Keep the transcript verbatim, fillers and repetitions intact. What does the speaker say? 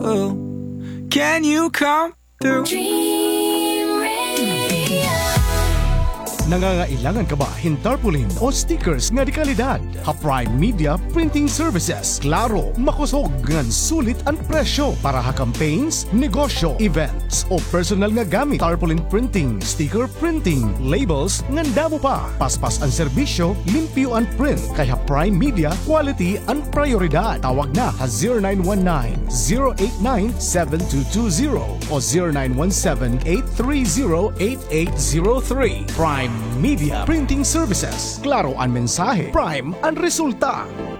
Can you come through? Nangangailangan ka ba hin tarpaulin o stickers nga di kalidad? Ha Prime Media Printing Services. Klaro, makusog ngan sulit ang presyo para ha campaigns, negosyo, events o personal nga gamit. Tarpaulin printing, sticker printing, labels ngan damo pa. Paspas ang serbisyo, limpyo ang print. Kaya Prime Media, quality ang prioridad. Tawag na ha zero nine one nine, zero eight nine, seven two two zero o zero nine one seven, eight three zero, eight eight zero three. Prime Media Printing Services. Klaro ang mensahe, Prime ang resulta.